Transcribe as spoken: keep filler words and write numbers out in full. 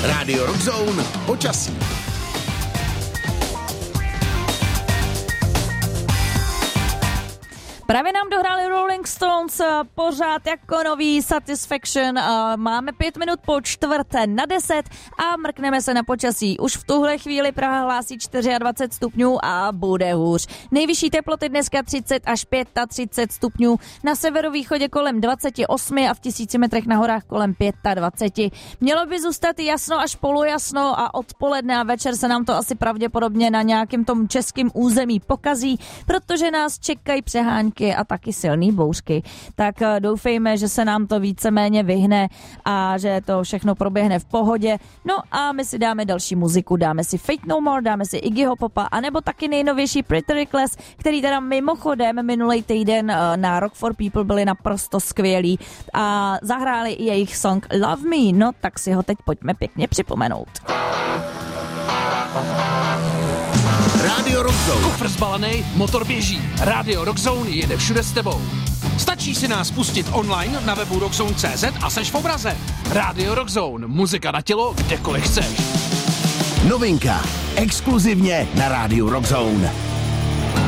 Radio Rockzone počasí. Právě nám dohráli Rolling Stones pořád jako nový Satisfaction. Máme pět minut po čtvrté na deset a mrkneme se na počasí. Už v tuhle chvíli Praha hlásí dvacet čtyři stupňů a bude hůř. Nejvyšší teploty dneska třicet až třicet pět stupňů. Na severovýchodě kolem dvacet osm a v tisíci metrech na horách kolem dvacet pět. Mělo by zůstat jasno až polojasno a odpoledne a večer se nám to asi pravděpodobně na nějakém tom českém území pokazí, protože nás čekají přehánky a taky silný bouřky. Tak doufejme, že se nám to víceméně vyhne a že to všechno proběhne v pohodě. No a my si dáme další muziku, dáme si Fate No More, dáme si Iggyho Popa, anebo taky nejnovější Pretty Reckless, který teda mimochodem minulý týden na Rock for People byli naprosto skvělí a zahráli i jejich song Love Me. No tak si ho teď pojďme pěkně připomenout. Radio Rockzone. Kufr zbalený, motor běží. Radio Rockzone jede všude s tebou. Stačí si nás pustit online na webu rockzone tečka cé zet a seš v obraze. Radio Rockzone. Muzika na tělo, kdekoliv chceš. Novinka. Exkluzivně na Radio Rockzone.